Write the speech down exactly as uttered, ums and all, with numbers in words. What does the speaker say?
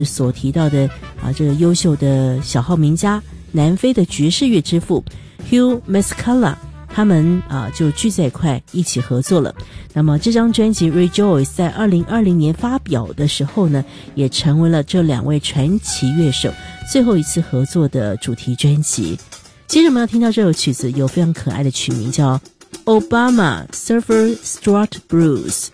所提到的啊，这个优秀的小号名家，南非的爵士乐之父 Hugh Masekela， 他们啊就聚在一块一起合作了。那么这张专辑 Rejoice 在二零二零年发表的时候呢，也成为了这两位传奇乐手最后一次合作的主题专辑。接着我们要听到这首曲子，有非常可爱的曲名叫 Obama Surfer Strut Blues。